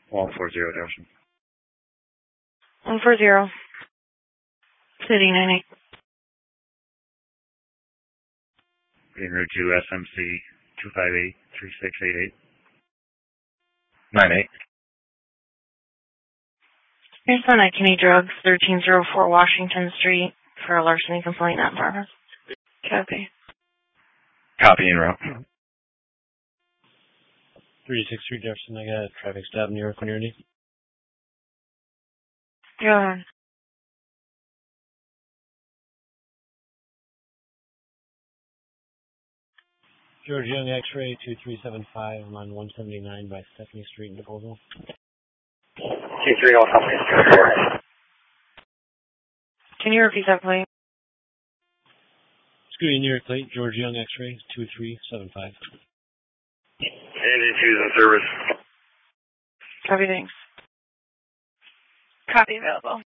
140 Junction. 140. City 98. En route to SMC 258-3688. 98. Here's on Kenny Drugs, 1304 Washington Street for a larceny complaint at Barbara. Copy. Copy en route. 363 Jefferson, I got a traffic stop in your community. Go ahead. George Young X-ray 2375. I'm on 179 by Stephanie Street in Disposal. Q3 all companies. Can you repeat that, please? Scooty New York Plate, George Young X-ray 2375. Engine 2's in service. Copy, thanks. Copy available.